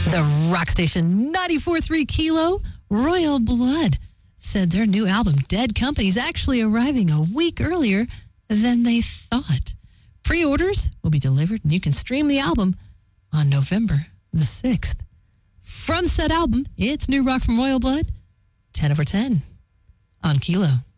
The rock station 94.3 Kilo, Royal Blood, said their new album, Dead Company, is actually arriving a week earlier than they thought. Pre-orders will be delivered, and you can stream the album on November the 6th. From said album, it's new rock from Royal Blood, 10 over 10 on Kilo.